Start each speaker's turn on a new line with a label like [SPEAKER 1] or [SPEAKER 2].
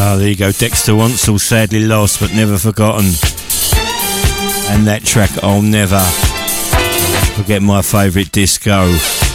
[SPEAKER 1] There you go, Dexter Wansel, sadly lost but never forgotten. And that track, I'll Never Forget My Favourite Disco.